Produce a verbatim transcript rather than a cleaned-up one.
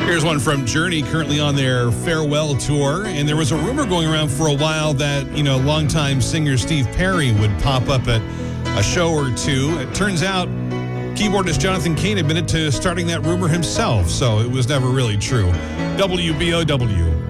Here's one from Journey, currently on their farewell tour. And there was a rumor going around for a while that, you know, longtime singer Steve Perry would pop up at a show or two. It turns out keyboardist Jonathan Cain admitted to starting that rumor himself, so it was never really true. W B O W.